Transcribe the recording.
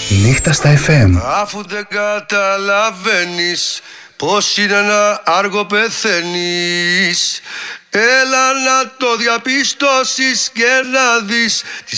Νύχτα στα FM. Αφού δεν καταλαβαίνεις πως είναι να άργο πεθαίνεις, έλα να το διαπιστώσεις και να δεις